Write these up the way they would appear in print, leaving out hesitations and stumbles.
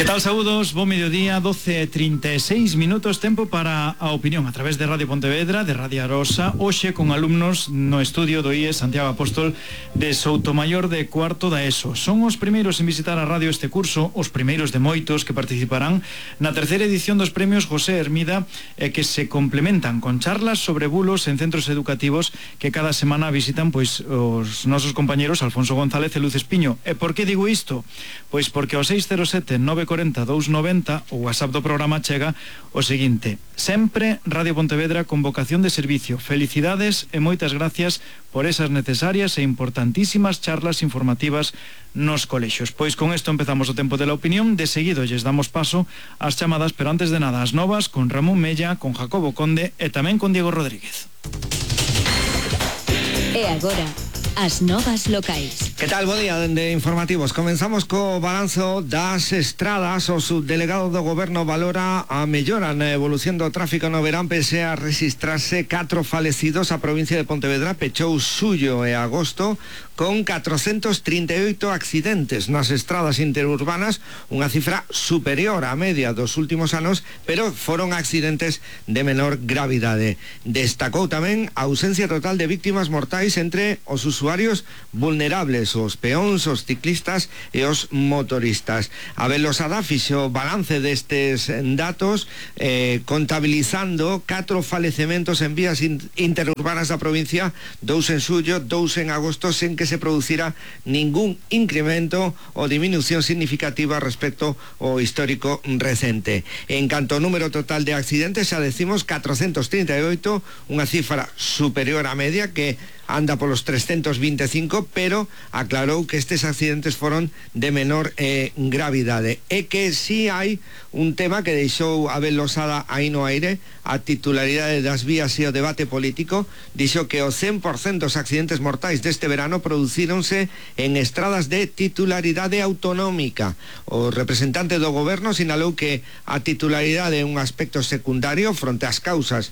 Que tal, saúdos? Bo mediodía, 12:36 minutos, tempo para a opinión a través de Radio Pontevedra, de Radio Arosa, hoxe con alumnos no estudio do IES Santiago Apóstol de Soutomaior de cuarto da ESO. Son os primeiros en visitar a radio este curso, os primeiros de moitos que participarán na terceira edición dos premios José Hermida, que se complementan con charlas sobre bulos en centros educativos que cada semana visitan pois os nosos compañeros Alfonso González e Luz Espiño. E por que digo isto? Pois porque ao 607 940 290 o WhatsApp do programa chega o seguinte: sempre Radio Pontevedra con vocación de servicio. Felicidades e moitas gracias por esas necesarias e importantísimas charlas informativas nos colexios. Pois con isto empezamos o tempo de la opinión. De seguido lles damos paso ás chamadas, pero antes de nada as novas con Ramón Mella, con Jacobo Conde e tamén con Diego Rodríguez. E agora, as novas locais. Que tal, bo día de informativos. Comenzamos co balanzo das estradas. O subdelegado do goberno valora a mellora na evolución do tráfico no verán, pese a registrarse 4 falecidos. A provincia de Pontevedra pechou xullo e agosto con 438 accidentes nas estradas interurbanas, unha cifra superior á media dos últimos anos, pero foron accidentes de menor gravidade. Destacou tamén a ausencia total de víctimas mortais entre os usuarios vulnerables, os peóns, os ciclistas e os motoristas. A Velosada fixo balance destes datos, contabilizando 4 falecementos en vías interurbanas da provincia, 2 en xullo, 2 en agosto, sen que se producira ningún incremento ou disminución significativa respecto ao histórico recente. En canto ao número total de accidentes, xa decimos 438, unha cifra superior á media que anda polos 325, pero aclarou que estes accidentes foron de menor gravidade. E que si hai un tema que deixou a Velosada aí no aire, a titularidade das vías e o debate político. Dixo que o 100% dos accidentes mortais deste verano producíronse en estradas de titularidade autonómica. O representante do goberno sinalou que a titularidade é un aspecto secundario fronte ás causas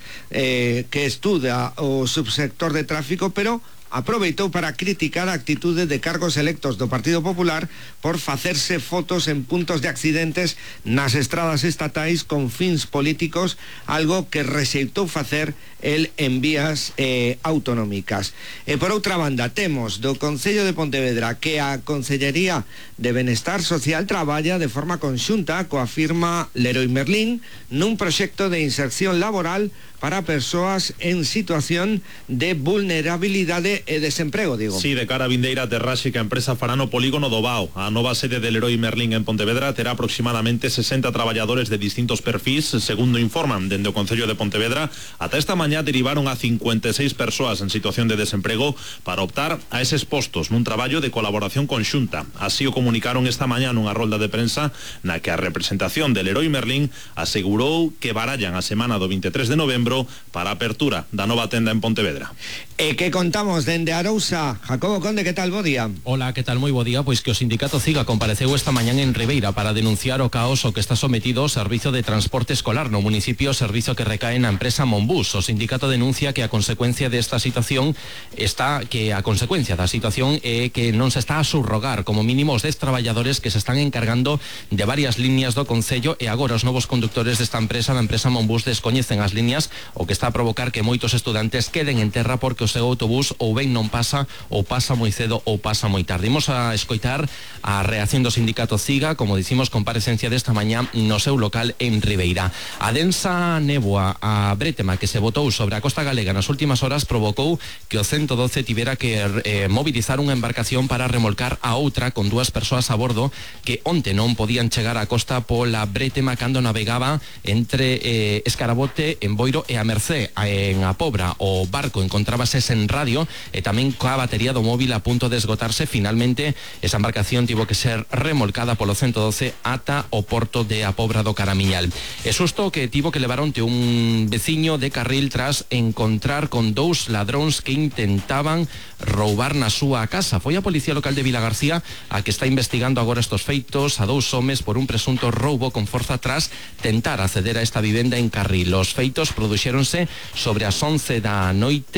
que estuda o subsector de tráfico, pero aproveitou para criticar a actitude de cargos electos do Partido Popular por facerse fotos en puntos de accidentes nas estradas estatais con fins políticos, algo que rexeitou facer el en vías autonómicas. E por outra banda, temos do Concello de Pontevedra que a Consellería de Benestar Social traballa de forma conxunta coa firma Leroy Merlin nun proxecto de inserción laboral para persoas en situación de vulnerabilidade e desemprego, digo. Sí, de cara a vindeira aterraxe que a empresa fará no polígono do Bao. A nova sede de Leroy Merlin en Pontevedra terá aproximadamente 60 traballadores de distintos perfis, segundo informan dende o Concello de Pontevedra. Ata esta mañá derivaron a 56 persoas en situación de desemprego para optar a eses postos nun traballo de colaboración conxunta. Así o comunicaron esta mañá nunha rolda de prensa na que a representación de Leroy Merlin asegurou que barallan a semana do 23 de novembro para a apertura da nova tenda en Pontevedra. E que contamos dende Arousa, Jacobo Conde, que tal, bo día? Hola, que tal, moi bo día. Pois que o sindicato CIGA compareceu esta mañán en Ribeira para denunciar o caos o que está sometido o servizo de transporte escolar no municipio, servizo que recae na empresa Monbus. O sindicato denuncia que a consecuencia desta situación é que non se está a subrogar como mínimo os 10 traballadores que se están encargando de varias líneas do Concello, e agora os novos conductores desta empresa, da empresa Monbus, descoñecen as líneas, o que está a provocar que moitos estudantes queden en terra porque o seu autobús ou ben non pasa, ou pasa moi cedo ou pasa moi tarde. Imos a escoitar a reacción do sindicato CIGA, como dicimos, comparecencia desta mañá no seu local en Ribeira. A densa néboa, a brétema que se botou sobre a costa galega nas últimas horas provocou que o 112 tivera que mobilizar unha embarcación para remolcar a outra con 2 persoas a bordo que onte non podían chegar á costa pola brétema cando navegaba entre Escarabote, en Boiro e a Mercé. En a Pobra o barco encontrábase sen radio e tamén coa batería do móvil a punto de esgotarse. Finalmente esa embarcación tivo que ser remolcada polo 112 ata o porto de a Pobra do Caramiñal. É susto que tivo que levar onte un veciño de Carril tras encontrar con 2 ladróns que intentaban roubar na súa casa. Foi a Policía Local de Vilagarcía a que está investigando agora estos feitos a 2 homes por un presunto roubo con forza tras tentar acceder a esta vivenda en Carril. Os feitos produxéronse sobre as 11 da noite e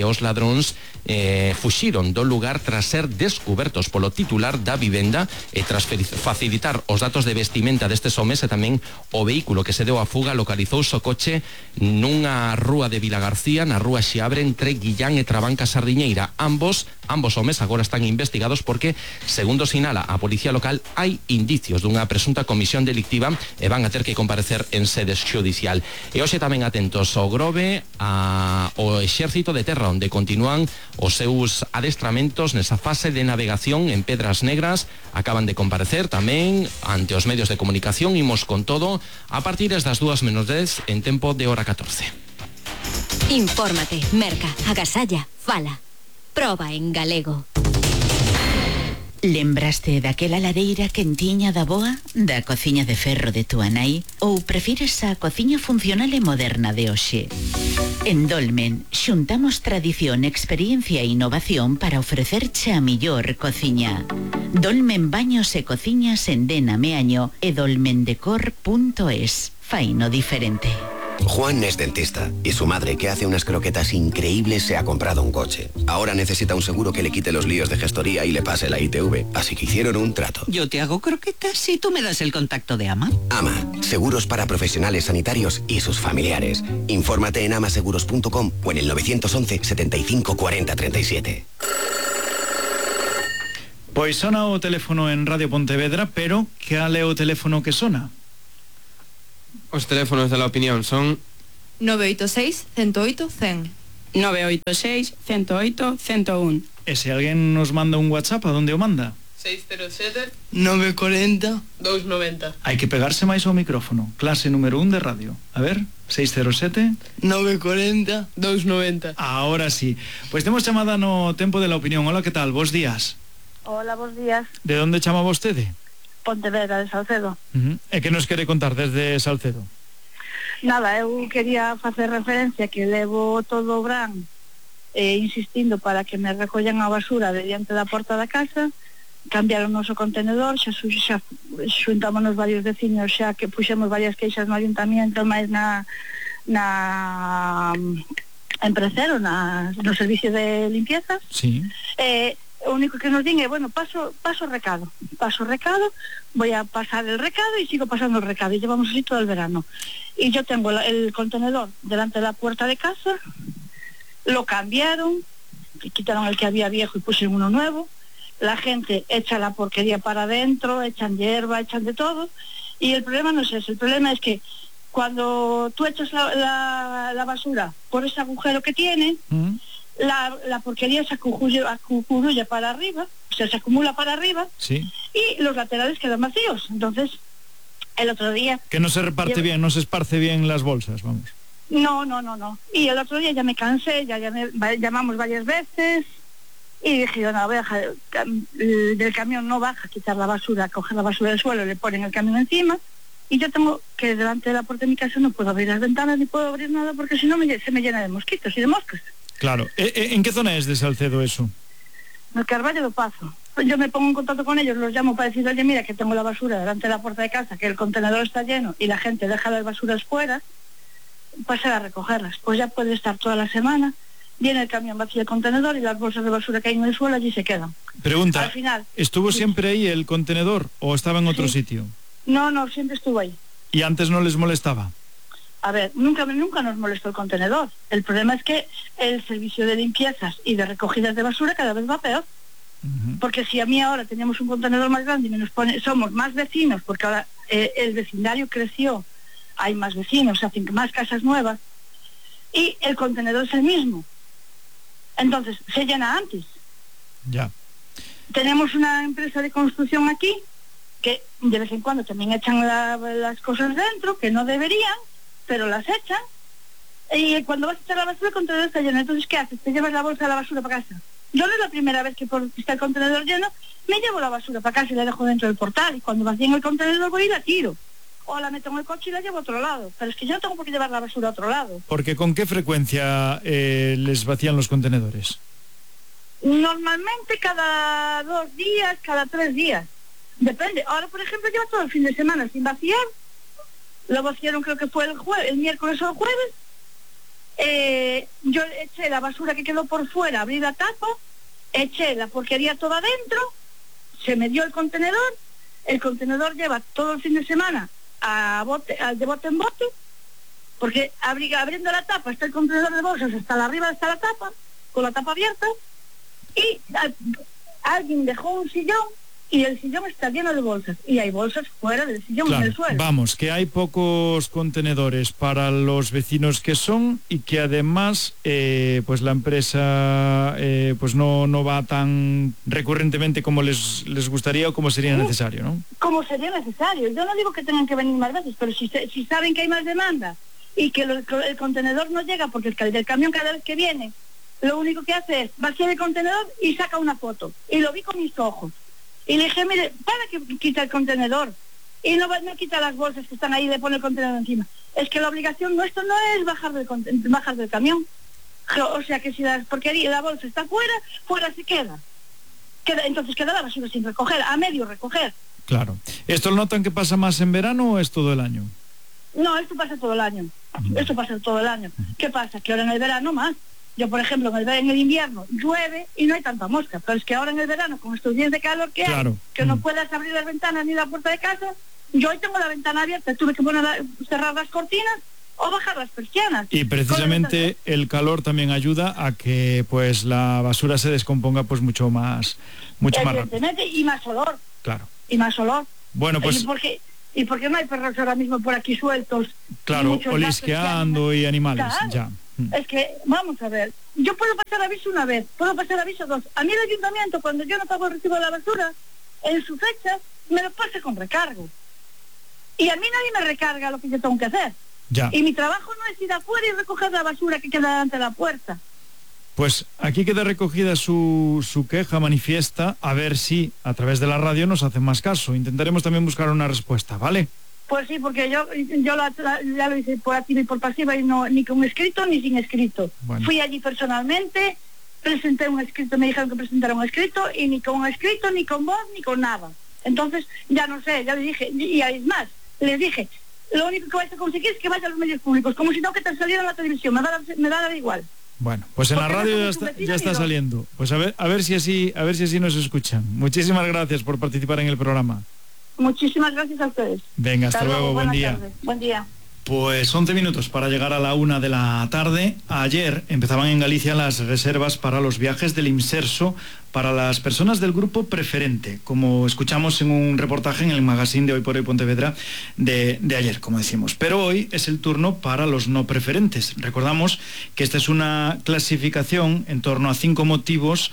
e os ladróns fuxiron do lugar tras ser descubertos polo titular da vivenda e tras facilitar os datos de vestimenta destes homes e tamén o vehículo que se deu a fuga localizouse o coche nunha rúa de Vilagarcía, na rúa Xiabre, entre Guillán e Trabanca Sardiñeira. Ambos homes agora están investigados porque, segundo sinala a policía local, hai indicios dunha presunta comisión delictiva e van a ter que comparecer en sede xudicial. E hoxe tamén atentos ao Grove, ao Exército de Terra, onde continúan os seus adestramentos nesa fase de navegación en Pedras Negras. Acaban de comparecer tamén ante os medios de comunicación. Imos con todo a partir das 2:10 en tempo de hora 14. Infórmate, merca, agasalla, fala. Proba en galego. Lembraste daquela ladeira quentiña da boa, da cociña de ferro de túa nai, ou prefires a cociña funcional e moderna de hoxe? En Dolmen, xuntamos tradición, experiencia e innovación para ofrecerche a millor cociña. Dolmen Baños e Cociñas en Dena Meaño e dolmendecor.es. Faino diferente. Juan es dentista y su madre, que hace unas croquetas increíbles, se ha comprado un coche. Ahora necesita un seguro que le quite los líos de gestoría y le pase la ITV, así que hicieron un trato. Yo te hago croquetas y tú me das el contacto de AMA. AMA, seguros para profesionales sanitarios y sus familiares. Infórmate en amaseguros.com o en el 911 75 40 37. Pois sona o teléfono en Radio Pontevedra, pero cal é o teléfono que sona? Os teléfonos de La Opinión son 986 108 100. 986 108 101. E se alguén nos manda un WhatsApp, a donde o manda? 607 940 290. Hai que pegarse máis ao micrófono. Clase número 1 de radio. A ver, 607 940 290. Ahora sí. Pois temos chamada no tempo de La Opinión. Hola, que tal? Bos días. Hola, bos días. De onde chama vostede? Pontevedra, de Salcedo. E que nos quere contar desde Salcedo? Nada, eu quería facer referencia que levo todo o verán insistindo para que me recollan a basura de diante da porta da casa. Cambiaron o noso contenedor, xa xuntámonos varios veciños, xa que puxemos varias queixas no ayuntamiento, máis en Precero, no servicio de limpiezas. Sí. O único que nos din é, bueno, paso recado, voy a pasar el recado y sigo pasando el recado, y llevamos así todo el verano. Y yo tengo el contenedor delante de la puerta de casa, lo cambiaron, quitaron el que había viejo y pusieron uno nuevo, la gente echa la porquería para adentro, echan hierba, echan de todo, y el problema no es ese, el problema es que cuando tú echas la basura por ese agujero que tiene, la porquería se acucurulla para arriba, o sea, se acumula para arriba, sí, y los laterales quedan vacíos. Entonces, el otro día... Que no se reparte bien, no se esparce bien las bolsas, vamos. No. Y el otro día ya me cansé, llamamos varias veces, y dije, no, voy a dejar, del camión no baja a quitar la basura, coger la basura del suelo, le ponen el camión encima, y yo tengo que delante de la puerta de mi casa no puedo abrir las ventanas ni puedo abrir nada porque si no se me llena de mosquitos y de moscas. Claro. ¿En qué zona es de Salcedo eso? En el Carballo do Pazo. Yo me pongo en contacto con ellos, los llamo para decir, oye, mira que tengo la basura delante de la puerta de casa, que el contenedor está lleno y la gente deja las basuras fuera, pasar a recogerlas. Pues ya puede estar toda la semana, viene el camión, vacía el contenedor y las bolsas de basura que hay en el suelo allí se quedan. Pregunta, al final, ¿estuvo siempre ahí el contenedor o estaba en otro sitio? No, siempre estuvo ahí. ¿Y antes no les molestaba? A ver, nunca nos molestó el contenedor. El problema es que el servicio de limpiezas y de recogidas de basura cada vez va peor. Porque si a mí ahora teníamos un contenedor más grande y somos más vecinos, porque ahora el vecindario creció, hay más vecinos, hacen más casas nuevas, y el contenedor es el mismo. Entonces, se llena antes. Ya. Tenemos una empresa de construcción aquí, que de vez en cuando también echan las cosas dentro, que no deberían, pero las echan, y cuando vas a echar la basura el contenedor está lleno. Entonces, ¿qué haces? Te llevas la bolsa de la basura para casa. Yo no es la primera vez que porque está el contenedor lleno, me llevo la basura para casa y la dejo dentro del portal, y cuando vacíen el contenedor voy y la tiro, o la meto en el coche y la llevo a otro lado. Pero es que yo no tengo por qué llevar la basura a otro lado. Porque ¿con qué frecuencia les vacían los contenedores? Normalmente cada 2 días, cada 3 días. Depende. Ahora, por ejemplo, lleva todo el fin de semana sin vaciar. Lo vaciaron, creo que fue el miércoles o el jueves, yo eché la basura que quedó por fuera, abrí la tapa, eché la porquería toda adentro, se me dio el contenedor lleva todo el fin de semana de bote en bote, porque abriendo la tapa está el contenedor de bolsas, hasta arriba está la tapa, con la tapa abierta, y alguien dejó un sillón y el sillón está lleno de bolsas y hay bolsas fuera del sillón, claro, en el suelo. Vamos, que hay pocos contenedores para los vecinos que son y que además pues la empresa pues no va tan recurrentemente como les gustaría o como sería necesario, ¿no? Como sería necesario. Yo no digo que tengan que venir más veces, pero si saben que hay más demanda y que el contenedor no llega porque el del camión cada vez que viene lo único que hace es vaciar el contenedor y saca una foto. Y lo vi con mis ojos. Y le dije, mire, para que quita el contenedor y no quita las bolsas que están ahí y le pone el contenedor encima. Es que la obligación nuestra no es bajar del camión. O sea que si la bolsa está fuera se queda. Entonces queda la basura sin recoger, a medio recoger. Claro. ¿Esto lo notan que pasa más en verano o es todo el año? No, esto pasa todo el año. Esto pasa todo el año. ¿Qué pasa? Que ahora en el verano más. Yo, por ejemplo, en el invierno llueve y no hay tanta mosca, pero es que ahora en el verano, con estos días de calor que hay, que no puedas abrir las ventanas ni la puerta de casa, yo hoy tengo la ventana abierta, tuve que cerrar las cortinas o bajar las persianas. Y precisamente el calor también ayuda a que pues la basura se descomponga pues mucho más rápido. Y más olor. Claro. Y más olor. Bueno, pues... ¿Y por qué no hay perros ahora mismo por aquí sueltos? Claro, olisqueando y animales, claro. Ya. Es que, vamos a ver, yo puedo pasar aviso una vez, puedo pasar aviso dos. A mí el ayuntamiento, cuando yo no pago el recibo de la basura, en su fecha, me lo pasa con recargo. Y a mí nadie me recarga lo que yo tengo que hacer. Ya. Y mi trabajo no es ir afuera y recoger la basura que queda delante de la puerta. Pues aquí queda recogida su queja manifiesta, a ver si a través de la radio nos hacen más caso. Intentaremos también buscar una respuesta, ¿vale? Pues sí, porque yo ya lo hice por activa y por pasiva y no ni con escrito ni sin escrito. Bueno. Fui allí personalmente, presenté un escrito, me dijeron que presentara un escrito y ni con escrito, ni con voz, ni con nada. Entonces, ya no sé, ya le dije, y es más, les dije, lo único que vais a conseguir es que vaya a los medios públicos, como si no que te saliera en la televisión, me da igual. Bueno, pues en porque la radio ya está saliendo. Pues a ver si así nos escuchan. Muchísimas gracias por participar en el programa. Muchísimas gracias a ustedes. Venga, hasta luego, buen día. Buen día. Pues 11 minutos para llegar a la 1 de la tarde. Ayer empezaban en Galicia las reservas para los viajes del Imserso para las personas del grupo preferente, como escuchamos en un reportaje en el magazine de Hoy por Hoy Pontevedra de ayer, como decimos. Pero hoy es el turno para los no preferentes. Recordamos que esta es una clasificación en torno a 5 motivos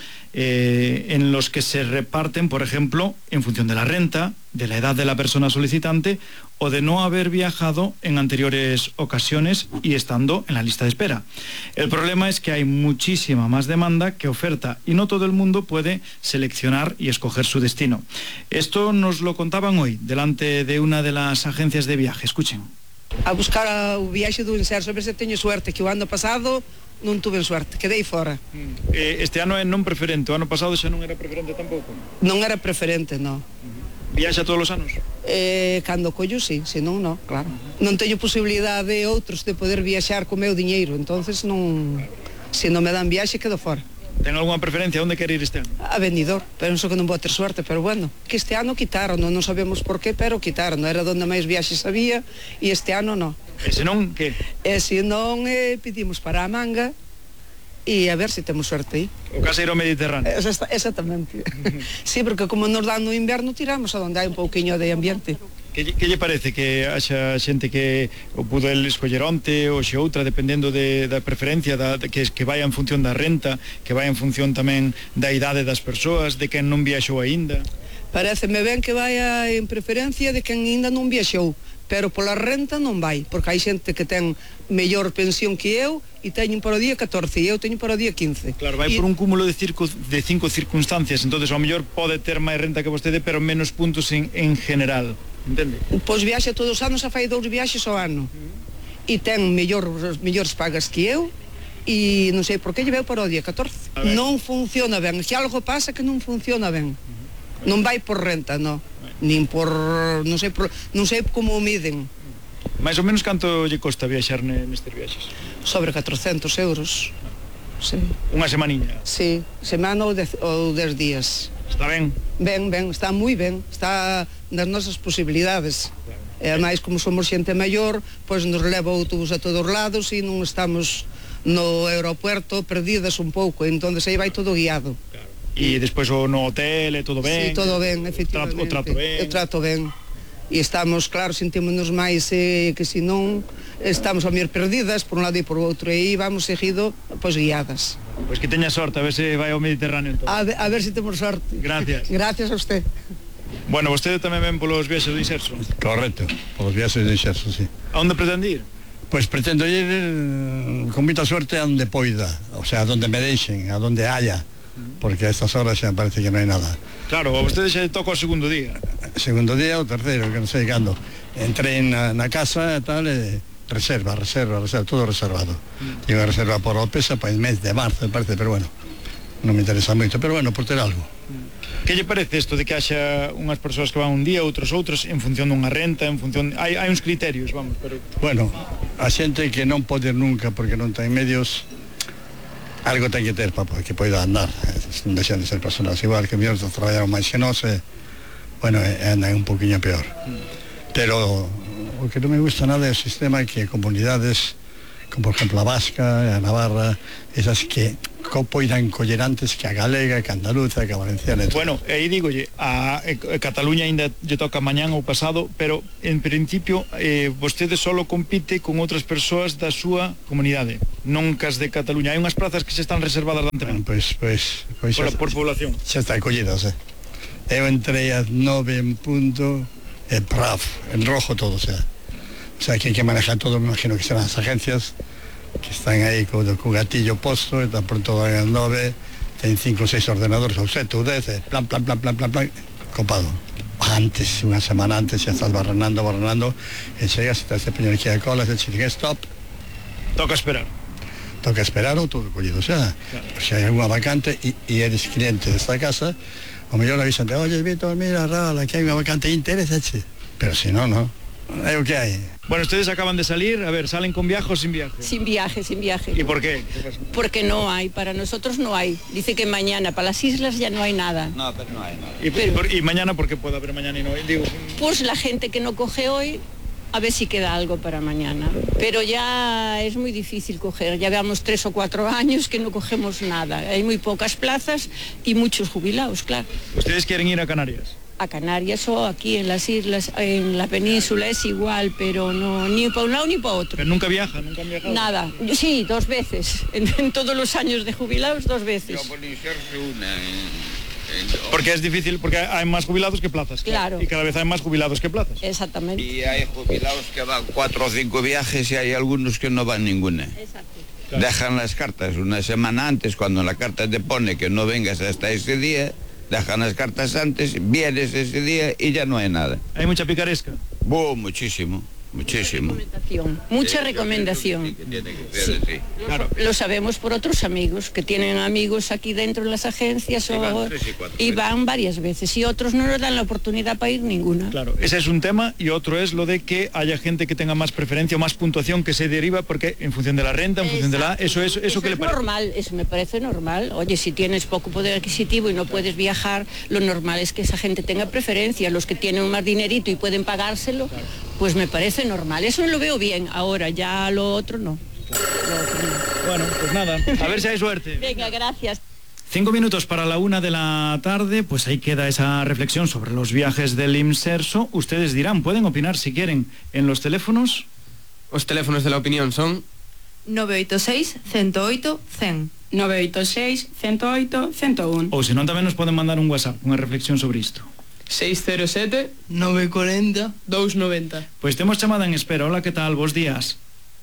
en los que se reparten, por ejemplo, en función de la renta, de la edad de la persona solicitante o de no haber viajado en anteriores ocasiones y estando en la lista de espera. El problema es que hay muchísima más demanda que oferta y no todo el mundo puede seleccionar y escoger su destino. Esto nos lo contaban hoy delante de una de las agencias de viaje. Escuchen. A buscar o viaxe do Imserso, a ver se teño suerte, que o ano pasado non tuve suerte, quedei fora. Este ano é non preferente, o ano pasado xa non era preferente tampouco? Non era preferente, non. Viaxa todos os anos? Cando collo, sí, senón non, claro. Non teño posibilidade outros de poder viaxar co meu diñeiro, entonces non, se non me dan viaxe, quedo fora. Ten algunha preferencia? Onde quer ir este ano? A Benidorm, penso que non vou ter suerte, pero bueno, que este ano quitaron, non sabemos por qué, pero quitaron, era donde máis viaxes había e este ano non. E senón, que? E senón pedimos para a Manga e a ver se temos suerte aí. O caseiro Mediterráneo. Exactamente. Sí, porque como nos dan no inverno tiramos a donde hai un pouquiño de ambiente. Que lle parece que haxa xente que o pudo el escoller onte ou xe outra dependendo da preferencia que vai en función da renta, que vai en función tamén da idade das persoas, de quen non viaxou aínda? Pareceme ben que vai en preferencia de quen aínda non viaxou, pero pola renta non vai, porque hai xente que ten mellor pensión que eu e teñen para o día 14 e eu teño para o día 15. Claro, vai por un cúmulo de 5 circunstancias, entonces ao mellor pode ter máis renta que vostede, pero menos puntos en general. Entende? Pois viaxa todos os anos, fai 2 viaxes ao ano e ten mellores pagas que eu e non sei por que lle veu para o día 14. Non funciona ben, que algo pasa que non funciona ben. Non vai por renta, non. Nin por non sei como o miden. Mais ou menos canto lle costa viaxar nestes viaxes? Sobre 400 euros. Sí. Unha semaniña? Sí, semana ou 10 días. Está ben? Ben, está moi ben, está nas nosas posibilidades. E ademais, como somos xente maior, pois nos leva o autobús a todos lados e non estamos no aeropuerto perdidas un pouco, entón aí vai todo guiado. E despois no hotel, é todo ben? Sí, todo ben, efectivamente. O trato ben? O trato ben. E estamos, claro, sentímonos máis que se non estamos a mir perdidas por un lado e por outro, e aí vamos seguido, pois guiadas. Pois que teña sorte, a ver se vai ao Mediterráneo entón. A ver se temos sorte. Gracias. Gracias a usted. Bueno, vostede tamén ven polos viaxes do Inserso? Correcto, polos viaxes do Inserso, sí. A onde pretende ir? Pois pretendo ir con moita suerte a onde poida, o sea, a donde me deixen, a donde haya, porque a estas horas xa parece que non hai nada. Claro, a vostede xa toca o segundo día. Segundo día ou terceiro, que non sei cando. Entrei na casa e tal, reserva, todo reservado. Tiene reserva por Opesa para el mes de marzo, me parece, pero bueno, non me interesa moito, pero bueno, por ter algo. Que lle parece isto de que haxa unhas persoas que van un día, outros en función dunha renta, en función... Hai uns criterios, vamos, pero... Bueno, a xente que non pode nunca porque non ten medios, algo ten que ter para que poida andar. Non deixan de ser personas igual que mellor traballaron máis que nós, bueno, andan un poquinho peor. Pero o que non me gusta nada é o sistema que comunidades como por exemplo a Vasca, a Navarra, esas que poidan coller antes que a galega, que a andaluza, que a valenciana. Bueno, aí digolle, a Cataluña ainda lle toca mañán ou pasado, pero en principio vostede solo compite con outras persoas da súa comunidade, non cas de Cataluña. Hai unhas plazas que se están reservadas de antemano. Pois por población. Xa está collidas, Eu entrei a 9 en punto, en rojo todo, o sea, que hai que manejar todo, me imagino que serán as agencias que están aí co gatillo posto, e tan pronto van as 9, ten 5 ou 6 ordenadores, ou 7 ou 10, plan, copado. Antes, unha semana antes, xa estás barrenando, e chegas, e te este peño aquí a cola, e te dicen stop. Toca esperar ou todo collido, o sea, claro. Se hai alguna vacante e eres cliente desta casa, o mellor avisan, oye, Víctor, mira, Rala, que hai unha vacante, interesa-che, pero se non, é o que hai. Bueno, ustedes acaban de salir, a ver, ¿salen con viaje o sin viaje? Sin viaje. ¿Y por qué? Porque no hay, para nosotros no hay. Dice que mañana, para las islas ya no hay nada. No, pero no hay nada. ¿Y mañana por qué puede haber mañana y no hay? Digo... Pues la gente que no coge hoy, a ver si queda algo para mañana. Pero ya es muy difícil coger, ya veamos 3 o 4 años que no cogemos nada. Hay muy pocas plazas y muchos jubilados, claro. ¿Ustedes quieren ir a Canarias? A Canarias o aquí en las islas, en la península es igual, pero no, ni para un lado ni para otro. ¿Pero nunca viajan? ¿Nunca han viajado? Nada, sí, 2 veces, en todos los años de jubilados 2 veces. Porque es difícil, porque hay más jubilados que plazas. Claro. Y cada vez hay más jubilados que plazas. Exactamente. Y hay jubilados que van 4 o 5 viajes y hay algunos que no van ninguna. Exacto. Claro. Dejan las cartas una semana antes, cuando la carta te pone que no vengas hasta ese día. Dejan las cartas antes, vienes ese día y ya no hay nada. ¿Hay mucha picaresca? Muchísimo. Mucha recomendación. Sí. Claro. Lo sabemos por otros amigos que tienen amigos aquí dentro de las agencias y van varias veces y otros no nos dan la oportunidad para ir ninguna. Claro, ese es un tema y otro es lo de que haya gente que tenga más preferencia o más puntuación que se deriva porque en función de la renta, en función de la... Eso que le parece normal, eso me parece normal. Oye, si tienes poco poder adquisitivo y no puedes viajar, lo normal es que esa gente tenga preferencia. Los que tienen más dinerito y pueden pagárselo, pues me parece normal, eso lo veo bien. Ahora ya lo otro no. Bueno, pues nada, a ver si hay suerte. Venga, gracias. 5 minutos para la 1 de la tarde, pues ahí queda esa reflexión sobre los viajes del Inserso. Ustedes dirán, pueden opinar si quieren en los teléfonos. Los teléfonos de la opinión son 986 108 100. 986 108 101. O si no, también nos pueden mandar un WhatsApp, una reflexión sobre esto. 607 940 290. Pues tenemos llamada en espera. Hola, ¿qué tal? Buenos días.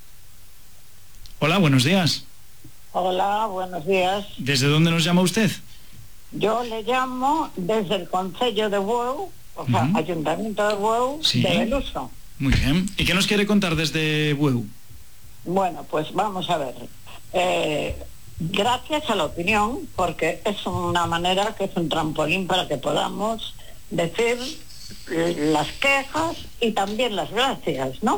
Hola, buenos días. Hola, buenos días. ¿Desde dónde nos llama usted? Yo le llamo desde el Concello de Bueu, o sea, Ayuntamiento de Bueu, sí, de Beluso. Muy bien. ¿Y qué nos quiere contar desde Bueu? Bueno, pues vamos a ver. Gracias a la opinión, porque es una manera que es un trampolín para que podamos decir las quejas y también las gracias, ¿no?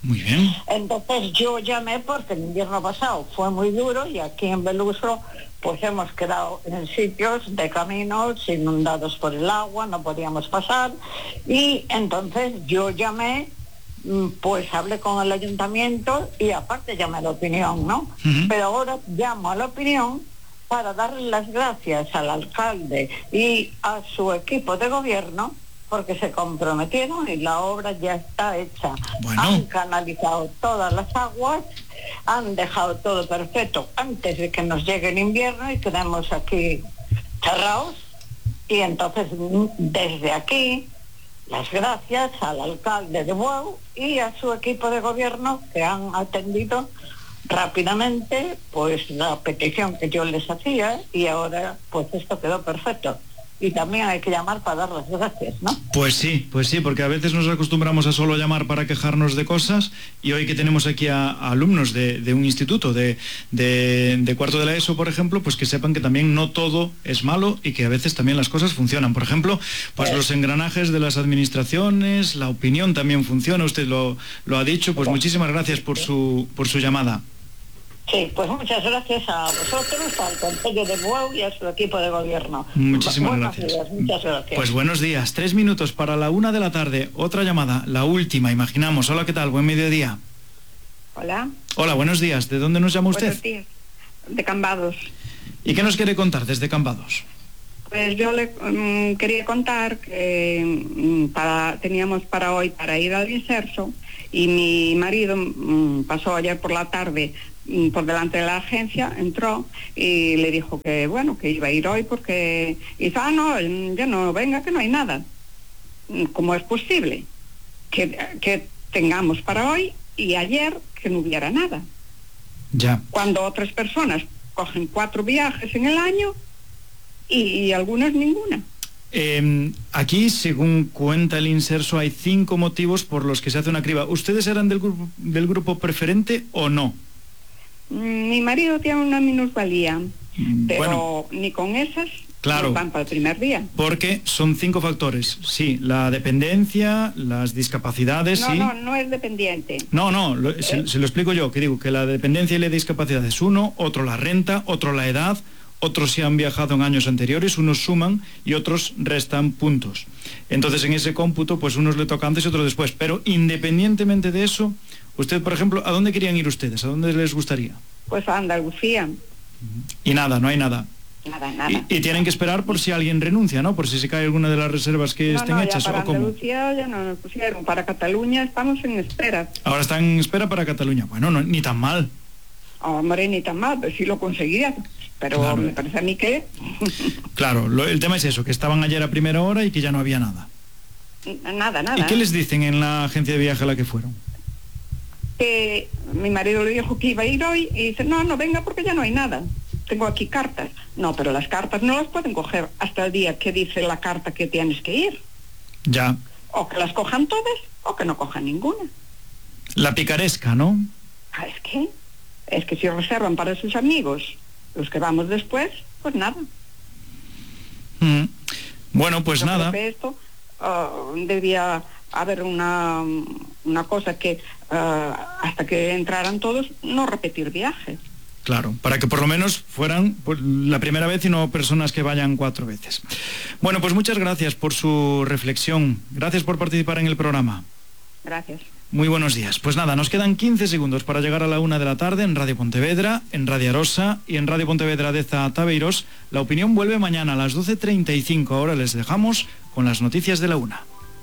Muy bien. Entonces yo llamé porque el invierno pasado fue muy duro y aquí en Beluso pues hemos quedado en sitios de caminos inundados por el agua, no podíamos pasar, y entonces yo llamé, pues hablé con el ayuntamiento y aparte llamé a La Opinión, ¿no? Pero ahora llamo a La Opinión para darle las gracias al alcalde y a su equipo de gobierno porque se comprometieron y la obra ya está hecha. Bueno. Han canalizado todas las aguas, han dejado todo perfecto antes de que nos llegue el invierno y quedemos aquí cerrados. Y entonces, desde aquí, las gracias al alcalde de Bueu y a su equipo de gobierno que han atendido rápidamente pues la petición que yo les hacía y ahora pues esto quedó perfecto. Y también hay que llamar para dar las gracias, ¿no? Pues sí, porque a veces nos acostumbramos a solo llamar para quejarnos de cosas y hoy que tenemos aquí a alumnos de un instituto de cuarto de la ESO, por ejemplo, pues que sepan que también no todo es malo y que a veces también las cosas funcionan. Por ejemplo, pues los engranajes de las administraciones, La Opinión también funciona, usted lo ha dicho, pues muchísimas gracias por su llamada. Sí, pues muchas gracias a vosotros, al Concello de Bueu y a su equipo de gobierno. Muchísimas gracias. Muchas gracias. Pues buenos días, 3 minutos para la 1 de la tarde, otra llamada, la última, imaginamos. Hola, ¿qué tal? Buen mediodía. Hola. Hola, buenos días. ¿De dónde nos llama usted? Buenos días. De Cambados. ¿Y qué nos quiere contar desde Cambados? Pues yo le quería contar que teníamos para hoy para ir al Inserso y mi marido pasó ayer por la tarde por delante de la agencia, entró y le dijo que bueno, que iba a ir hoy porque dice, no, ya no venga, que no hay nada. ¿Cómo es posible que tengamos para hoy y ayer que no hubiera nada? Ya. Cuando otras personas cogen 4 viajes en el año y algunas ninguna. Aquí, según cuenta el Inserso, hay 5 motivos por los que se hace una criba. ¿Ustedes eran del grupo preferente o no? Mi marido tiene una minusvalía, pero bueno, ni con esas claro, van para el primer día. Porque son 5 factores. Sí, la dependencia, las discapacidades... No es dependiente. Se lo explico yo, que digo que la dependencia y la discapacidad es uno, otro la renta, otro la edad, otros si han viajado en años anteriores, unos suman y otros restan puntos. Entonces en ese cómputo pues unos le toca antes y otros después, pero independientemente de eso, usted, por ejemplo, ¿a dónde querían ir ustedes? ¿A dónde les gustaría? Pues a Andalucía. Y nada, no hay nada. Nada. Y tienen que esperar por si alguien renuncia, ¿no? Por si se cae alguna de las reservas que estén hechas. Para ¿o cómo? Andalucía ya no nos pusieron. Para Cataluña estamos en espera. Ahora están en espera para Cataluña. Bueno, ni tan mal. Hombre, ni tan mal, pues sí lo conseguían. Pero claro, me parece a mí que... Claro, el tema es eso, que estaban ayer a primera hora y que ya no había nada. Nada. ¿Y qué les dicen en la agencia de viaje a la que fueron? Que mi marido le dijo que iba a ir hoy y dice, no venga porque ya no hay nada. Tengo aquí cartas. No, pero las cartas no las pueden coger hasta el día que dice la carta que tienes que ir. Ya. O que las cojan todas o que no cojan ninguna. La picaresca, ¿no? Es que si reservan para sus amigos, los que vamos después, pues nada. Bueno, pues nada. Creo que esto debía haber una cosa que hasta que entraran todos, no repetir viajes. Claro, para que por lo menos fueran la primera vez y no personas que vayan 4 veces. Bueno, pues muchas gracias por su reflexión. Gracias por participar en el programa. Gracias. Muy buenos días. Pues nada, nos quedan 15 segundos para llegar a la 1 de la tarde en Radio Pontevedra, en Radio Arosa y en Radio Pontevedra de Tabeiros. La Opinión vuelve mañana a las 12:35. Ahora les dejamos con las noticias de la 1.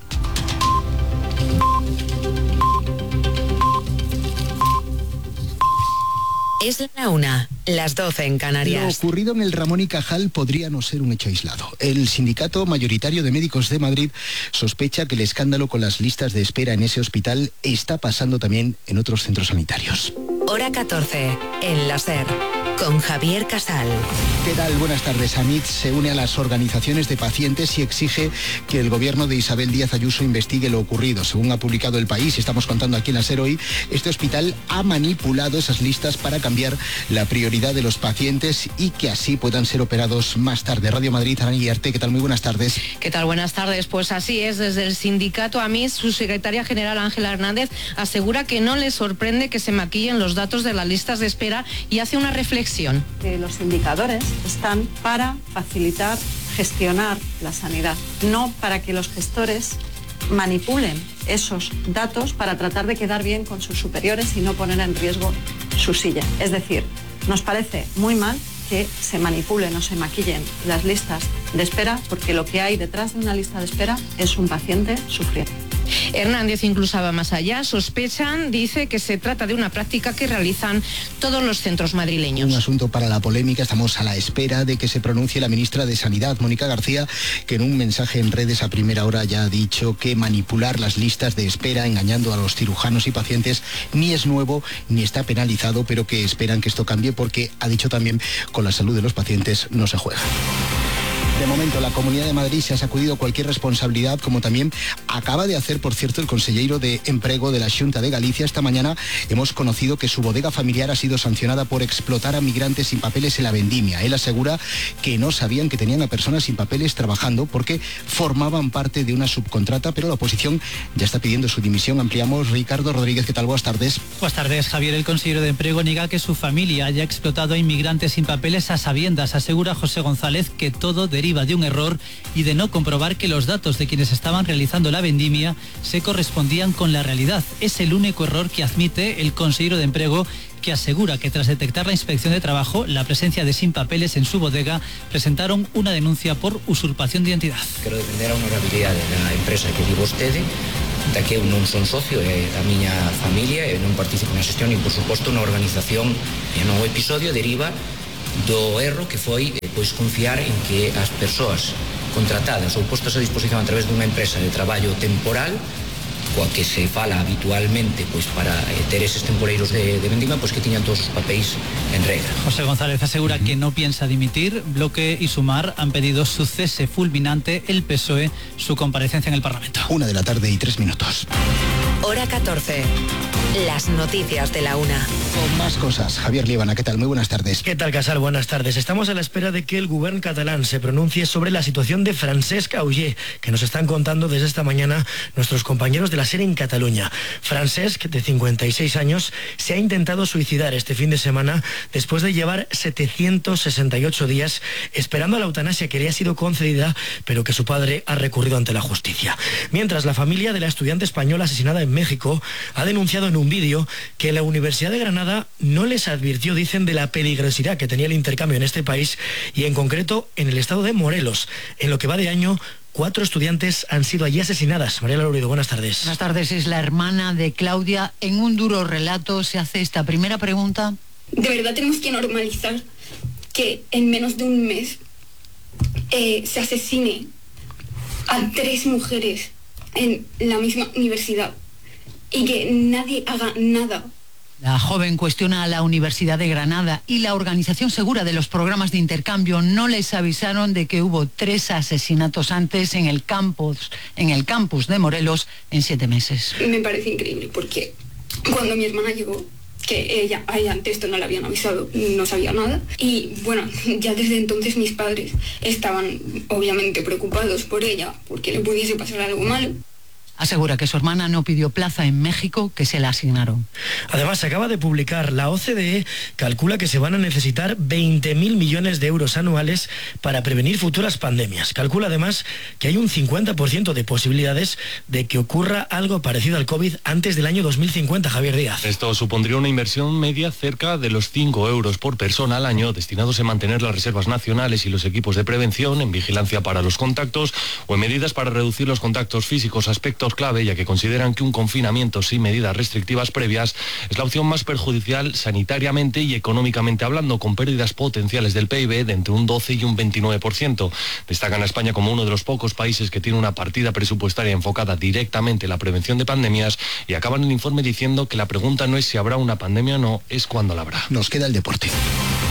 Es la 1, las 12 en Canarias. Lo ocurrido en el Ramón y Cajal podría no ser un hecho aislado. El sindicato mayoritario de médicos de Madrid sospecha que el escándalo con las listas de espera en ese hospital está pasando también en otros centros sanitarios. Hora 14, en la SER. con Javier Casal. ¿Qué tal? Buenas tardes. AMIT se une a las organizaciones de pacientes y exige que el gobierno de Isabel Díaz Ayuso investigue lo ocurrido. Según ha publicado El País, y estamos contando aquí en la SER hoy, este hospital ha manipulado esas listas para cambiar la prioridad de los pacientes y que así puedan ser operados más tarde. Radio Madrid, Ana Guillarte, ¿qué tal? Muy buenas tardes. ¿Qué tal? Buenas tardes. Pues así es, desde el sindicato AMIT, su secretaria general Ángela Hernández asegura que no le sorprende que se maquillen los datos de las listas de espera y hace una reflexión. Los indicadores están para facilitar, gestionar la sanidad, no para que los gestores manipulen esos datos para tratar de quedar bien con sus superiores y no poner en riesgo su silla. Es decir, nos parece muy mal que se manipulen o se maquillen las listas de espera, porque lo que hay detrás de una lista de espera es un paciente sufriendo. Hernández incluso va más allá. Sospechan, dice, que se trata de una práctica que realizan todos los centros madrileños. Un asunto para la polémica. Estamos a la espera de que se pronuncie la ministra de Sanidad, Mónica García, que en un mensaje en redes a primera hora ya ha dicho que manipular las listas de espera engañando a los cirujanos y pacientes ni es nuevo ni está penalizado, pero que esperan que esto cambie porque, ha dicho también, con la salud de los pacientes no se juega. De momento, la Comunidad de Madrid se ha sacudido cualquier responsabilidad, como también acaba de hacer, por cierto, el conselleiro de Emprego de la Xunta de Galicia. Esta mañana hemos conocido que su bodega familiar ha sido sancionada por explotar a migrantes sin papeles en la vendimia. Él asegura que no sabían que tenían a personas sin papeles trabajando porque formaban parte de una subcontrata, pero la oposición ya está pidiendo su dimisión. Ampliamos. Ricardo Rodríguez, ¿qué tal? Buenas tardes. Buenas tardes, Javier. El consejero de Emprego niega que su familia haya explotado a inmigrantes sin papeles a sabiendas. Asegura José González que todo deriva de un error y de no comprobar que los datos de quienes estaban realizando la vendimia se correspondían con la realidad. Es el único error que admite el consejero de Emprego, que asegura que tras detectar la Inspección de Trabajo la presencia de sin papeles en su bodega, presentaron una denuncia por usurpación de identidad. Quero defender a honorabilidade da empresa que di vostede, da que eu non son socio, é da miña familia, e non participo na xestión, e por suposto na organización. E no episodio deriva do erro que foi pois confiar en que as persoas contratadas ou postas a disposición a través dunha empresa de traballo temporal, coa que se fala habitualmente pois para ter eses temporeiros de vendima, pois que tiñan todos os papéis en regla. José González asegura que no piensa dimitir. Bloque y Sumar han pedido su cese fulminante, el PSOE su comparecencia en el Parlamento. 1:03 Hora 14. Las noticias de la una. Con más cosas. Javier Líbana, ¿qué tal? Muy buenas tardes. ¿Qué tal, Casal? Buenas tardes. Estamos a la espera de que el gobierno catalán se pronuncie sobre la situación de Francesc Auger, que nos están contando desde esta mañana nuestros compañeros de la SER en Cataluña. Francesc, de 56 años, se ha intentado suicidar este fin de semana después de llevar 768 días esperando a la eutanasia que le ha sido concedida, pero que su padre ha recurrido ante la justicia. Mientras, la familia de la estudiante española asesinada en México ha denunciado en un vídeo que la Universidad de Granada no les advirtió, dicen, de la peligrosidad que tenía el intercambio en este país y en concreto en el estado de Morelos. En lo que va de año, 4 estudiantes han sido allí asesinadas. Mariela Lourido, buenas tardes. Buenas tardes. Es la hermana de Claudia. En un duro relato se hace esta primera pregunta. De verdad tenemos que normalizar que en menos de un mes se asesine a 3 mujeres en la misma universidad y que nadie haga nada. La joven cuestiona a la Universidad de Granada y la Organización Segura de los Programas de Intercambio. No les avisaron de que hubo 3 asesinatos antes en el campus de Morelos en 7 meses. Me parece increíble porque cuando mi hermana llegó, que ella ante esto no le habían avisado, no sabía nada. Y bueno, ya desde entonces mis padres estaban obviamente preocupados por ella, porque le pudiese pasar algo malo. Asegura que su hermana no pidió plaza en México, que se la asignaron. Además, se acaba de publicar, la OCDE calcula que se van a necesitar 20.000 millones de euros anuales para prevenir futuras pandemias. Calcula además que hay un 50% de posibilidades de que ocurra algo parecido al COVID antes del año 2050, Javier Díaz. Esto supondría una inversión media cerca de los 5 euros por persona al año, destinados a mantener las reservas nacionales y los equipos de prevención, en vigilancia para los contactos o en medidas para reducir los contactos físicos, aspectos clave, ya que consideran que un confinamiento sin medidas restrictivas previas es la opción más perjudicial sanitariamente y económicamente hablando, con pérdidas potenciales del PIB de entre un 12 y un 29%. Destacan a España como uno de los pocos países que tiene una partida presupuestaria enfocada directamente en la prevención de pandemias, y acaban el informe diciendo que la pregunta no es si habrá una pandemia o no, es cuándo la habrá. Nos queda el deporte.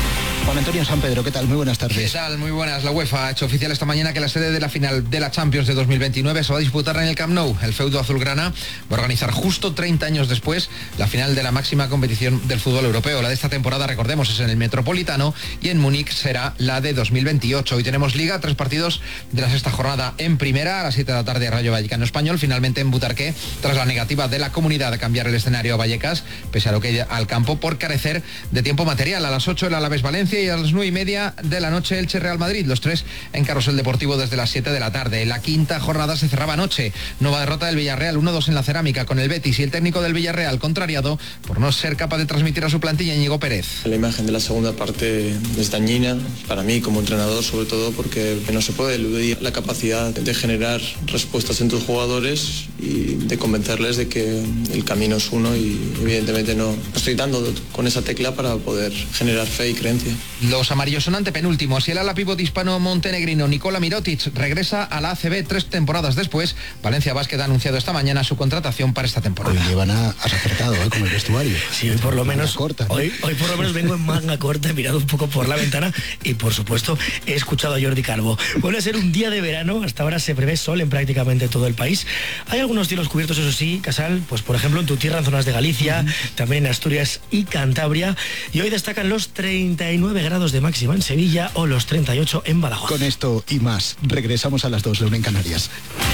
Juan Antonio San Pedro, ¿qué tal? Muy buenas tardes. ¿Qué tal? Muy buenas. La UEFA ha hecho oficial esta mañana que la sede de la final de la Champions de 2029 se va a disputar en el Camp Nou. El feudo azulgrana va a organizar justo 30 años después la final de la máxima competición del fútbol europeo. La de esta temporada, recordemos, es en el Metropolitano y en Múnich será la de 2028. Hoy tenemos Liga, 3 partidos de la sexta jornada en primera. A las 7 de la tarde, Rayo Vallecano Español. Finalmente en Butarque, tras la negativa de la comunidad a cambiar el escenario a Vallecas, pese a lo que al campo por carecer de tiempo material. A las 8 el Alavés Valencia y a las 9:30 de la noche Elche Real Madrid. Los 3 en Carrusel Deportivo desde las 7 de la tarde. La quinta jornada se cerraba anoche. Nueva derrota del Villarreal, 1-2 en la Cerámica con el Betis y el técnico del Villarreal contrariado por no ser capaz de transmitir a su plantilla, Íñigo Pérez. La imagen de la segunda parte es dañina para mí como entrenador, sobre todo porque no se puede eludir la capacidad de generar respuestas en tus jugadores y de convencerles de que el camino es uno, y evidentemente no estoy dando con esa tecla para poder generar fe y creencia. Los amarillos son antepenúltimos y el ala pívot hispano-montenegrino Nikola Mirotic regresa a la ACB 3 temporadas después. Valencia Basket ha anunciado esta mañana su contratación para esta temporada. Hoy llevan acertado con el vestuario. Sí, hoy por lo menos corta. Hoy por lo menos vengo en manga corta, he mirado un poco por la ventana y por supuesto he escuchado a Jordi Calvo. Vuelve a ser un día de verano, hasta ahora se prevé sol en prácticamente todo el país. Hay algunos cielos cubiertos, eso sí, Casal, pues por ejemplo en tu tierra, en zonas de Galicia, también en Asturias y Cantabria, y hoy destacan los 39 grados de máxima en Sevilla o los 38 en Badajoz. Con esto y más, regresamos a las 2, la 1 en Canarias.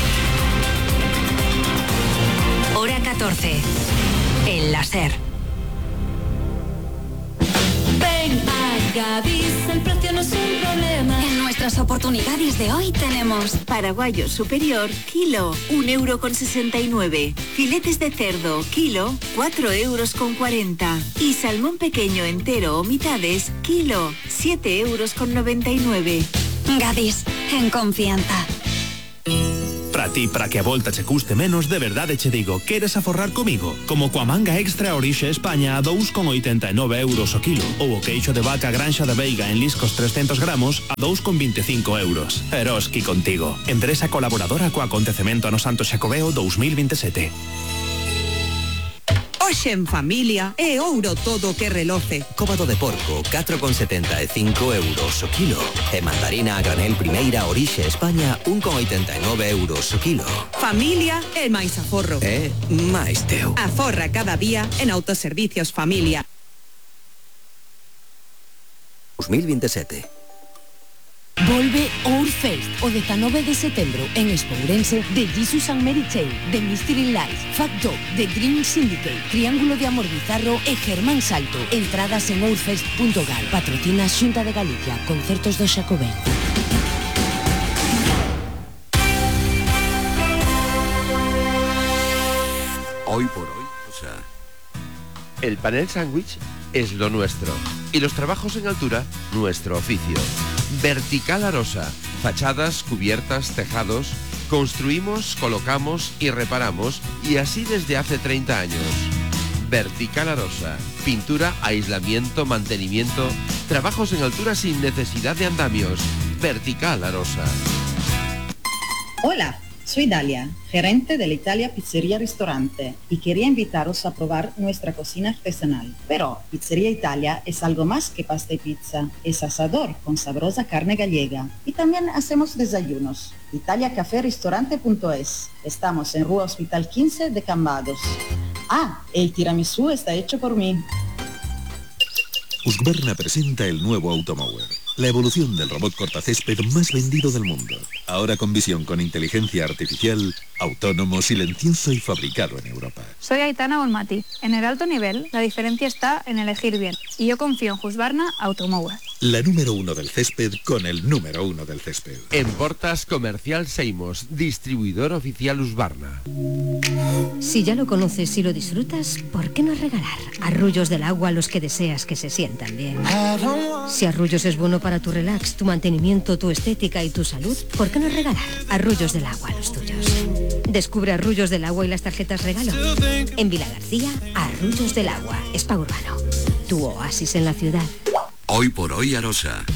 Hora 14. El láser. Ven a Gadis, el precio no es un problema. En nuestras oportunidades de hoy tenemos paraguayo superior, kilo, 1,69 €. Filetes de cerdo, kilo, 4,40 €. Y salmón pequeño entero o mitades, kilo, 7,99 €. Gadis, en confianza. Para ti, para que a volta che custe menos, de verdade che digo, queres aforrar comigo? Como coa manga extra Orixe España a 2,89 € o kilo, ou o queixo de vaca Granxa de Veiga en liscos 300 gramos a 2,25 €. Eroski contigo. Empresa colaboradora co acontecemento no Santo Xacobeo 2027. Hoxe en familia é ouro todo que reloce. Cóbado de porco, 4,75 € o kilo. E mandarina a granel primeira Orixe España, 1,89 € o kilo. Familia é máis aforro. É máis teu. Aforra cada día en Autoservicios Familia. 2027. Volve Ourfest o 19 de setembro en Espourense de Jesus and Mary Chain, The Mystery Lights, Fact Dog, The Dream Syndicate, Triángulo de Amor Bizarro e Germán Salto. Entradas en ourfest.gal. Patrocina Xunta de Galicia. Concertos do Xacobeo. Hoy por hoy, el panel sándwich es lo nuestro y los trabajos en altura, nuestro oficio. Vertical Arosa, fachadas, cubiertas, tejados, construimos, colocamos y reparamos, y así desde hace 30 años. Vertical Arosa, pintura, aislamiento, mantenimiento, trabajos en altura sin necesidad de andamios. Vertical Arosa. Hola, soy Dalia, gerente de la Italia Pizzería Restaurante, y quería invitaros a probar nuestra cocina artesanal. Pero Pizzería Italia es algo más que pasta y pizza, es asador con sabrosa carne gallega, y también hacemos desayunos. italiacaferestaurante.es. Estamos en Rua Hospital 15 de Cambados. Ah, el tiramisú está hecho por mí. Husqvarna presenta el nuevo Automower, la evolución del robot cortacésped más vendido del mundo. Ahora con visión con inteligencia artificial, autónomo, silencioso y fabricado en Europa. Soy Aitana Bonmati. En el alto nivel, la diferencia está en elegir bien. Y yo confío en Husqvarna Automower. La número 1 del césped con el número 1 del césped. En Portas Comercial Seimos, distribuidor oficial Husqvarna. Si ya lo conoces y lo disfrutas, ¿por qué no regalar arrullos del agua a los que deseas que se sientan bien? Si Arrullos es bueno para tu relax, tu mantenimiento, tu estética y tu salud, ¿por qué no regalar arrullos del agua a los tuyos? Descubre Arrullos del Agua y las tarjetas regalo. En Vila García, Arrullos del Agua, Spa Urbano. Tu oasis en la ciudad. Hoy por hoy Arosa.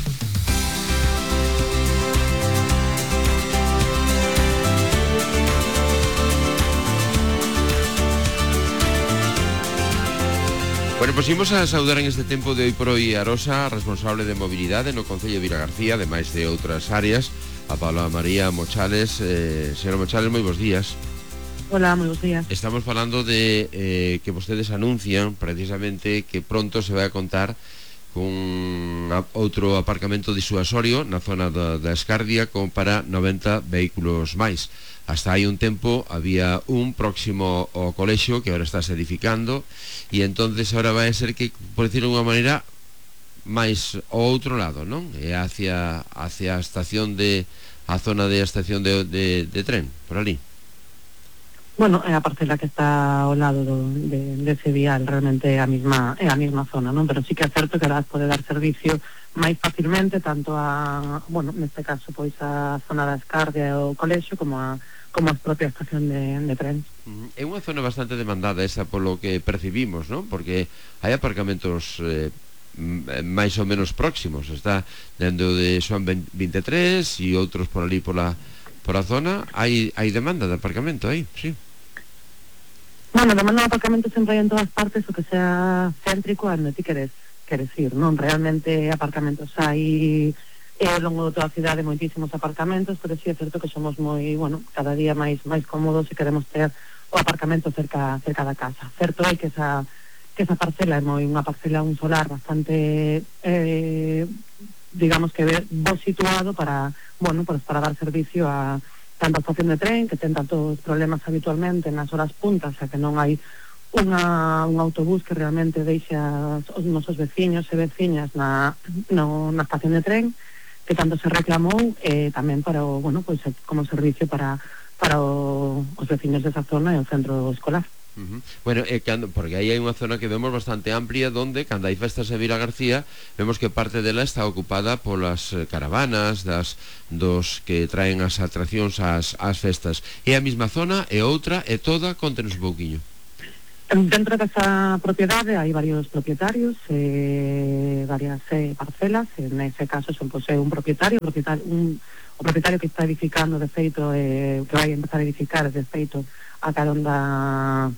Bueno, pues imos a saudar en este tempo de hoy por hoy a Rosa, responsable de mobilidade no Concello de Vilagarcía, ademais de outras áreas, a Paula María Mochales. Señora Mochales, moi bons días. Hola, moi bons días. Estamos falando de que vostedes anuncian precisamente que pronto se vai a contar con outro aparcamento disuasorio na zona da Escardia con para 90 vehículos máis. Hasta hai un tempo había un próximo ao colexio que agora está edificando e entonces agora vai a ser que, por decirlo de unha maneira, máis ao outro lado, non? É hacia a estación a zona de estación de tren, por ali. Bueno, é a parcela que está ao lado de ese vial, realmente é a mesma zona, non? Pero sí que é certo que pode dar servicio máis facilmente tanto bueno, neste caso pois a zona da Escardia e o colexio como a propia estación de tren. É unha zona bastante demandada esa polo que percibimos, non? Porque hai aparcamentos máis ou menos próximos, está dentro de Xoán 23 e outros por ali por a zona, hai demanda de aparcamento aí, sí. Bueno, demanda de aparcamento sempre hai en todas partes, o que sea céntrico onde ti queres ir, non? Realmente aparcamentos hai ao longo de toda a cidade moitísimos aparcamentos, pero sí é certo que somos moi, bueno, cada día máis cómodos e queremos ter o aparcamento cerca da casa. Certo é que esa parcela é unha parcela, un solar bastante digamos que bo situado para, bueno, pues para dar servicio a tanta estación de tren que ten tantos problemas habitualmente nas horas puntas, xa que non hai un autobús que realmente deixe os nosos veciños e veciñas na estación de tren, que tanto se reclamou, tamén para bueno, pues como servicio para os veciños desa zona e o centro escolar. Bueno, porque aí hai unha zona que vemos bastante amplia donde, cando hai festas en Vilagarcía, vemos que parte dela está ocupada polas caravanas dos que traen as atraccións ás festas. É a mesma zona, é outra, é toda? Contenos un pouquiño. Dentro desa propiedade hai varios propietarios, varias parcelas. En ese caso son un propietario, o propietario que está edificando de feito, que vai empezar a edificar de feito a carón da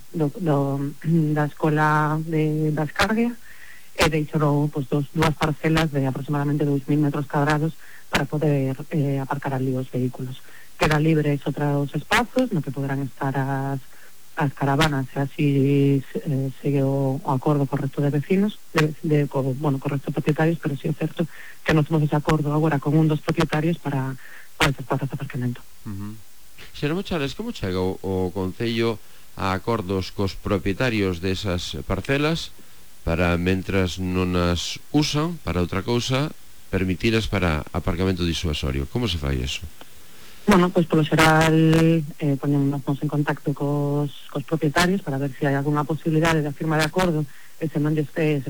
escola da Escardia, e deixou dúas parcelas de aproximadamente 2.000 metros cuadrados para poder aparcar ali os vehículos. Quedan libres outros espazos no que poderán estar as caravanas, e así segue o acordo co resto de vecinos, co resto de propietarios, pero sí é certo que non temos ese acordo agora con un dos propietarios para esas plazas de aparcamento. Señora Mochales, como chega o Concello a acordos cos propietarios desas parcelas para, mentras non as usan para outra cousa, permitiras para aparcamento disuasorio? Como se fai eso? Bueno, pois polo xeral poñémonos en contacto cos propietarios para ver se hai algunha posibilidade de firma de acordo, e se non lles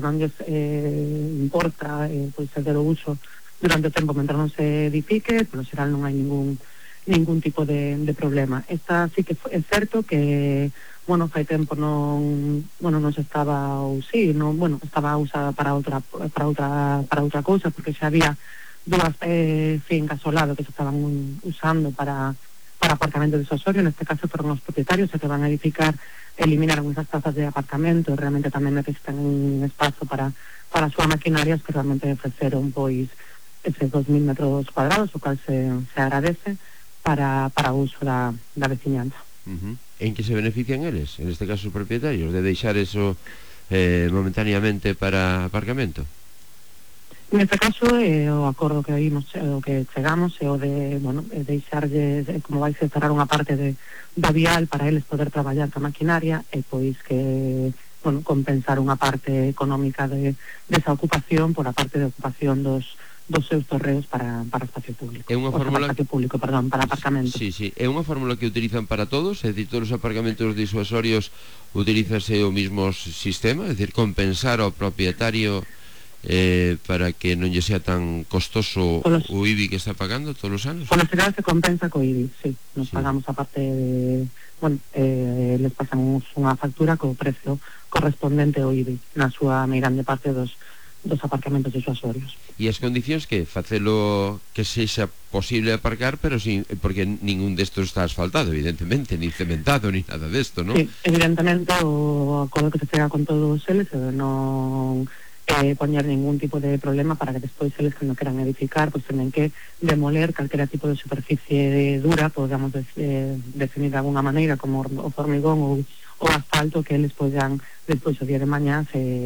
importa pois fazer o uso durante o tempo mentre non se edifique, polo xeral non hai ningún tipo de problema. Esta sí que é certo que, bueno, fai tempo non se estaba estaba usada para outra cousa, porque xa había dúas fincas ao lado que se estaban usando para aparcamento disuasorio. Neste caso foron os propietarios que van a edificar, eliminaron esas plazas de aparcamento, e realmente tamén necesitan un espazo para a súa maquinaria, que realmente ofreceron pois eses 2.000 metros cuadrados, o cual se agradece para o uso da veciñanza. En que se benefician eles, en este caso os propietarios, de deixar eso momentáneamente para aparcamento? Neste caso, o acordo que chegamos é o de, bueno, deixarlle, como vai se cerrar unha parte da vial para eles poder traballar ca maquinaria, e pois que, bueno, compensar unha parte económica desa ocupación por a parte de ocupación dos seus torreos para espacio público. É unha fórmula para aparcamento. Sí, é unha fórmula que utilizan para todos, é dicir, todos os aparcamentos disuasorios utilízase o mismo sistema, é dicir, compensar ao propietario para que non lle sea tan costoso o IBI que está pagando todos os anos. Por lo general se compensa co IBI, sí. Nos pagamos a parte de, bueno, les pasamos unha factura co precio correspondente ao IBI na súa meirande parte dos aparcamentos disuasorios. E as condicións que facelo que sexa posible aparcar, pero sin, porque ningún destos está asfaltado, evidentemente, ni cementado, ni nada desto, non? Sí, evidentemente o acordo que se chega con todos eles non poñer ningún tipo de problema para que despois eles que non queran edificar pois tenen que demoler calquera tipo de superficie dura, podemos definir de alguna maneira como o formigón ou asfalto, que eles podan despois o día de mañá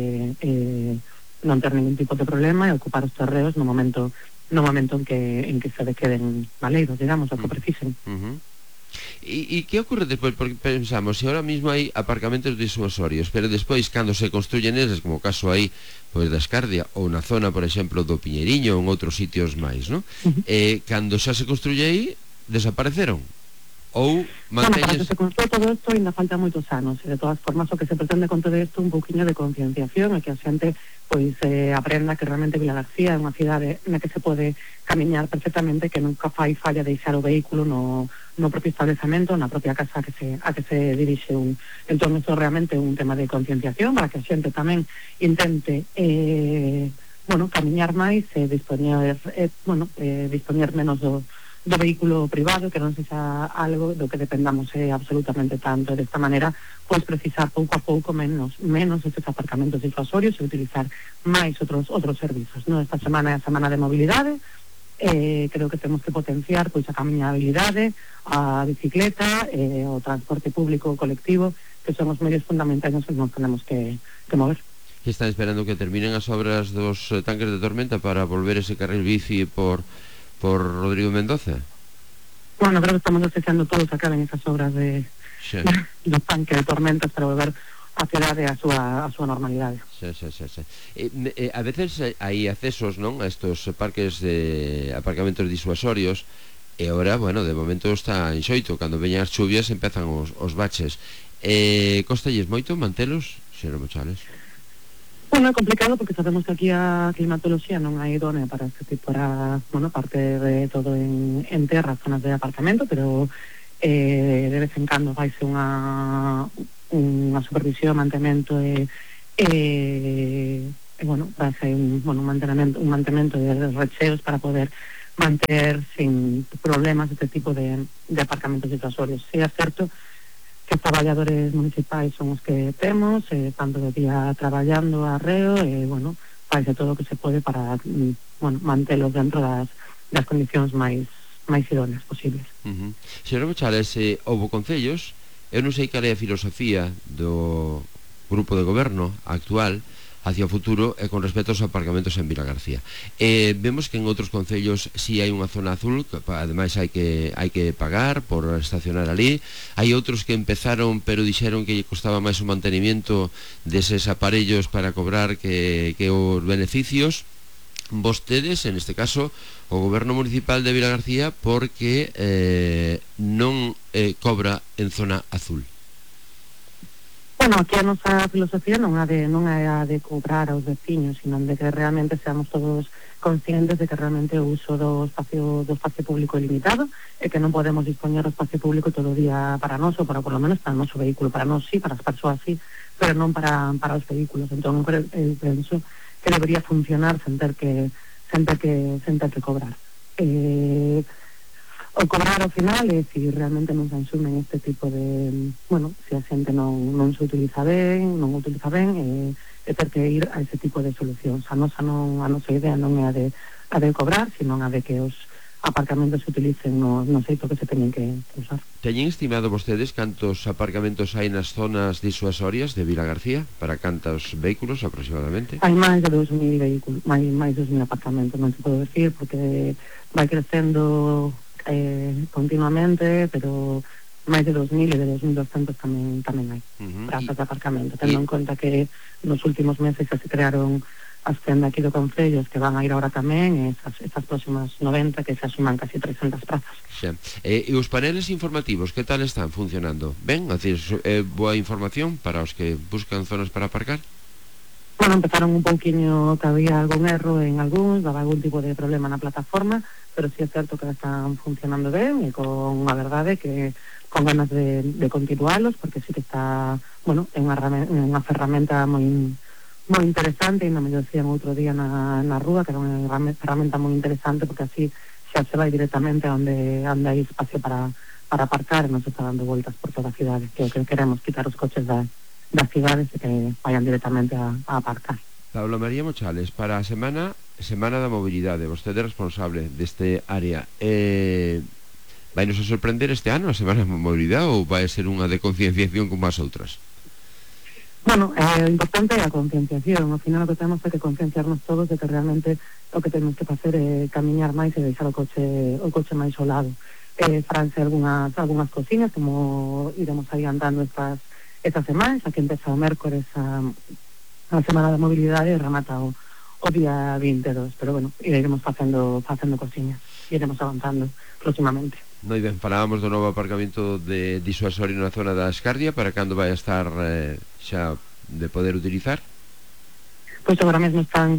non ter ningún tipo de problema e ocupar os terreos no momento en que se queden valeiros, digamos, o que precisen. E que ocorre despois? Porque pensamos, se ahora mismo hai aparcamentos disuasorios, pero despois, cando se construyen eses, como o caso aí pois da Escardia, ou na zona, por exemplo, do Piñeriño, ou en outros sitios máis, non? Cando xa se construye aí, desapareceron? Ou Para manteñes... que se construa todo isto ainda falta moitos anos, e de todas formas o que se pretende con todo isto un pouquiño de concienciación e que a xente pois aprenda que realmente Vilagarcía é unha cidade na que se pode camiñar perfectamente, que nunca fai falla deixar o vehículo no propio establecemento, na propia casa a que se dirixe un. Entón, isto realmente é un tema de concienciación para que a xente tamén intente camiñar máis e dispoñer menos do vehículo privado, que non sexa algo do que dependamos absolutamente tanto. Desta maneira, pois precisar pouco a pouco menos estes aparcamentos disuasorios e utilizar máis outros servizos. Esta semana é a semana de mobilidade, creo que temos que potenciar pois a camiñabilidade, a bicicleta, o transporte público colectivo, que son os medios fundamentais nos que nos tenemos que mover. Que están esperando que terminen as obras dos tanques de tormenta para volver ese carril bici por Rodrigo Mendoza? Bueno, creo que estamos deseando todos acaben esas obras dos tanques de tormentas para volver a cidade a súa normalidade. A veces hai accesos, non, a estos parques de aparcamentos disuasorios, e agora, bueno, de momento está en xoito, cando veñan as chuvias empezan os baches. Costalles moito mantelos, señor Mochales? Bueno, é complicado porque sabemos que aquí a climatoloxía non é idónea para este tipo, parte de todo en terra, zonas de aparcamento, pero de vez en cando vaise unha supervisión, mantemento vaise un mantemento de recheos para poder manter sin problemas este tipo de aparcamentos disuasorios. Si é certo que traballadores municipais son os que temos, tanto de día traballando arreo, faise todo o que se pode para mantelos dentro das condicións máis idóneas posibles. Señor Mochales, houve concellos, eu non sei cal é a filosofía do grupo de goberno actual hacia o futuro e con respecto aos aparcamentos en Vilagarcía. Vemos que en outros concellos si hai unha zona azul, que ademais hai que pagar por estacionar ali. Hai outros que empezaron pero dixeron que lle costaba máis o mantenimiento deses aparellos para cobrar que os beneficios. Vostedes, en este caso, o goberno municipal de Vilagarcía, porque non cobra en zona azul. Bueno, aquí a nosa filosofía non é a de cobrar aos veciños, sino de que realmente seamos todos conscientes de que realmente o uso do espacio público é limitado e que non podemos dispoñer do espacio público todo o día para nós, ou para, por lo menos, para o noso vehículo. Para nós sí, para as persoas sí, pero non para os vehículos. Entón, eu penso que debería funcionar sen ter que cobrar. O cobrar ao final é se realmente non se ensumen este tipo de... se a xente non se utiliza ben, é ter que ir a ese tipo de solucións. A nosa idea non é a de cobrar, sino a de que os aparcamentos se utilicen no xeito que se teñen que usar. Teñen estimado vostedes cantos aparcamentos hai nas zonas disuasorias de Vilagarcía? Para cantos vehículos aproximadamente? Hai máis de 2.000 vehículos, máis de 2.000 aparcamentos, non se pode decir, porque vai crecendo continuamente, pero máis de 2.000 e de 2.200 tamén hai prazas de aparcamento, tendo en conta que nos últimos meses se crearon as que aquí do Concello, que van a ir ahora tamén, esas próximas 90 que se asuman casi 300 prazas. E os paneles informativos, que tal están funcionando? Ben, boa información para os que buscan zonas para aparcar? Bueno, empezaron un pouquiño que había algún erro en algúns, daba algún tipo de problema na plataforma, pero sí é certo que están funcionando ben e con a verdade que con ganas de continualos, porque sí que está, é unha ferramenta moi moi interesante, e non me decían outro día na rúa, que era unha ferramenta moi interesante, porque así xa se vai directamente onde hai espacio para aparcar, e non se está dando voltas por toda a cidade, que é o que queremos, quitar os coches das cidades e que vayan directamente a aparcar. Paula María Mochales, para a Semana da Mobilidade, vostede é responsable deste área, vai nos a sorprender este ano a Semana da Mobilidade ou vai ser unha de concienciación como as outras? Bueno, o importante é a concienciación. Ao final o que temos é que concienciarnos todos de que realmente o que temos que facer é camiñar máis e deixar o coche máis ao lado. Faranse algunhas cocinas, como iremos adiantando estas semanas, aquí empeza o mércores a Semana da Mobilidade e remata o día 22, pero bueno, iremos facendo cociñas, iremos avanzando próximamente. Moi ben, falábamos do novo aparcamento de disuasorio na zona da Escardia, para cando vai a estar xa de poder utilizar? Pois agora mesmo están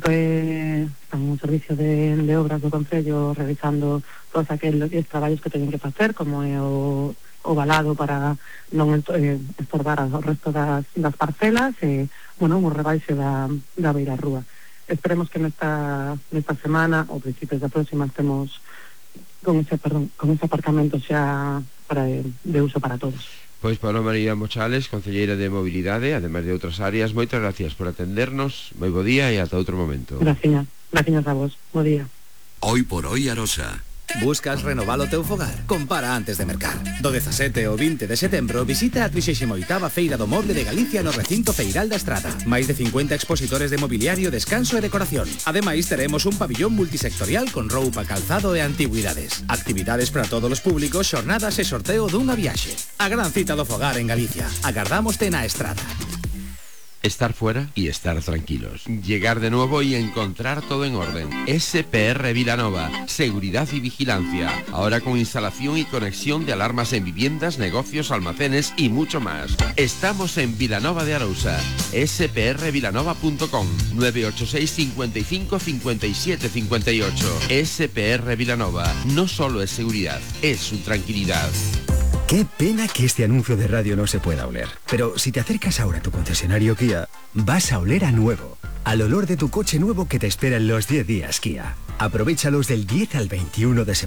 no servicio de obras do Concello realizando todos aqueles traballos que teñen que facer, como é o valado para non estorbar o resto das parcelas e, bueno, un rebaixe da beira rúa. Esperemos que nesta semana, ou principios da próxima, estemos con ese aparcamento xa de uso para todos. Pois Paula María Mochales, concelleira de Mobilidade, ademais de outras áreas, moitas gracias por atendernos, moi bo día e ata outro momento. Gracias a vos, bo día. Hoy por hoy Arosa. Buscas renovar o teu fogar? Compara antes de mercar. Do 17 ao 20 de setembro visita a 38ª Feira do Moble de Galicia no recinto Feiral da Estrada. Máis de 50 expositores de mobiliario, descanso e decoración. Ademais teremos un pabillón multisectorial con roupa, calzado e antigüidades. Actividades para todos os públicos, xornadas e sorteo dunha viaxe. A gran cita do fogar en Galicia. Agardámoste na Estrada. Estar fuera y estar tranquilos. Llegar de nuevo y encontrar todo en orden. SPR Vilanova. Seguridad y vigilancia. Ahora con instalación y conexión de alarmas en viviendas, negocios, almacenes y mucho más. Estamos en Vilanova de Arousa. sprvilanova.com 986 55 57 58. SPR Vilanova. No solo es seguridad, es su tranquilidad. Qué pena que este anuncio de radio no se pueda oler. Pero si te acercas ahora a tu concesionario Kia, vas a oler a nuevo. Al olor de tu coche nuevo que te espera en los 10 días Kia. Aprovéchalos del 10 al 21 de septiembre.